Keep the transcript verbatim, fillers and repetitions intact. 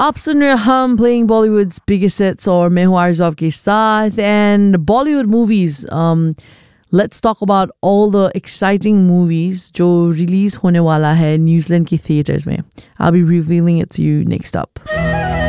आप सुन रहे हैं हम playing Bollywood's biggest hits और मैं हूँ आरज़ू आपके साथ and Bollywood movies. Um, let's talk about all the exciting movies जो release होने वाला है न्यूजीलैंड की theaters में. I'll be revealing it to you next up.